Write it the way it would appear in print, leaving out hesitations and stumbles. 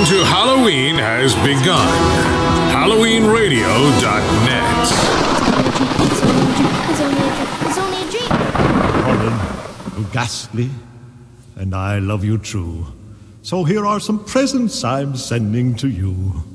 countdown to Halloween has begun. HalloweenRadio.net. It's only a dream. Holland, you're ghastly, and I love you true. So here are some presents I'm sending to you.